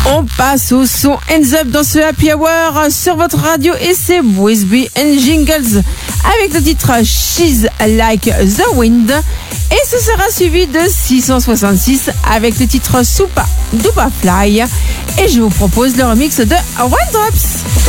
On passe au son Hands Up dans ce Happy Hour sur votre radio et c'est Whisby and Jingles avec le titre She's Like the Wind et ce sera suivi de 666 avec le titre Super Duper Fly et je vous propose le remix de Raindrops.